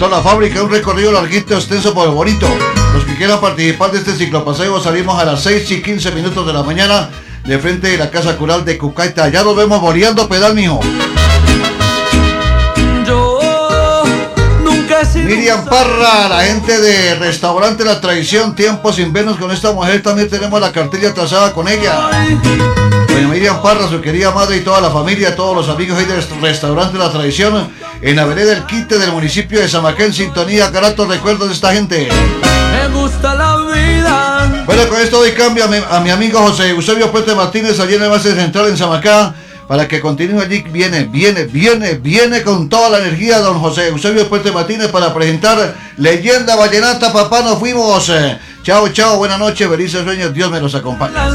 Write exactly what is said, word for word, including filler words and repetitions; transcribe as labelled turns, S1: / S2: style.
S1: Central La Fábrica, un recorrido larguito, extenso pero bonito. Los que quieran participar de este ciclopaseo, salimos a las seis y quince minutos de la mañana de frente de la Casa Cural de Cucaita. Ya nos vemos boleando pedal, mijo. Miriam Parra, la gente de Restaurante La Tradición, tiempo sin vernos con esta mujer, también tenemos la cartilla trazada con ella. Doña Miriam Parra, su querida madre y toda la familia, todos los amigos ahí del Restaurante La Tradición, en la vereda del Quite del municipio de Samacá, en sintonía, gratos recuerdos de esta gente.
S2: Me gusta la vida.
S1: Bueno, con esto doy cambio a mi, a mi amigo José Eusebio Puente Martínez, allí en la base central en Samacá, para que continúe allí. Viene, viene, viene, viene con toda la energía don José Eusebio Puente Martínez para presentar Leyenda Vallenata. Papá, nos fuimos. Chao, chao, buenas noches, felices sueños, Dios me los acompañe.